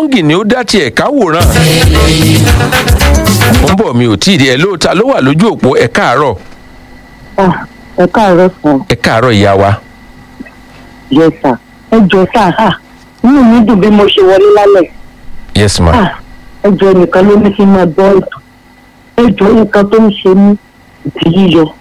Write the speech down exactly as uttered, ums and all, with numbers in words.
lọ́ngì ni ó dá tiẹ̀ káwòrán. mo ń bọ̀ mi ò tí ì rí ẹ lóòótá ló wà lójú òpó ẹ káàárọ̀. ẹ káàárọ̀ sàn. ẹ káàárọ̀ ìyá wa. yes sir. ẹ jọ sá à inú mi dùn bí mo ṣe wọlé lálẹ́. yes ma. ẹ jọ nìkan ló ní kí n máa gbọ́ ètò. ẹ jọ nǹkan tó ń ṣe mí ìdí yíyọ